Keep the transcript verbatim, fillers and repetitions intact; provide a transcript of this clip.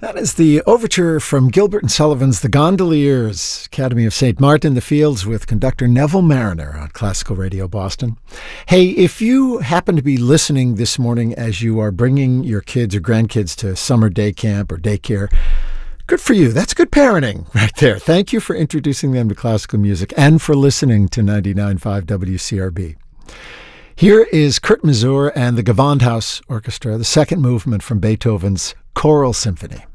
That is the overture from Gilbert and Sullivan's The Gondoliers, Academy of Saint Martin in the Fields with conductor Neville Marriner on Classical Radio Boston. Hey, if you happen to be listening this morning as you are bringing your kids or grandkids to summer day camp or daycare, good for you. That's good parenting right there. Thank you for introducing them to classical music and for listening to ninety-nine point five W C R B. Here is Kurt Masur and the Gewandhaus Orchestra, the second movement from Beethoven's Choral Symphony.